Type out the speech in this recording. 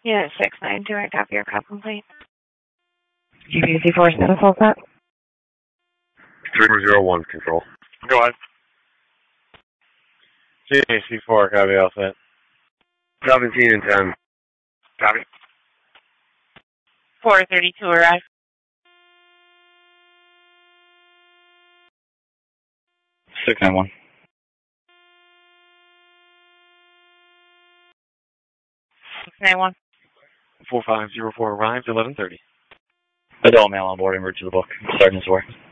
Unit 692, I copy your call complaint. GPC 4 status all set? 301 control. Go ahead. GPC 4, copy all set. 17 and 10. Copy. 432 arrive. Six nine one. 691. 4504 arrived, 11:30. Adult male on board, en route to the book. Sergeant's work.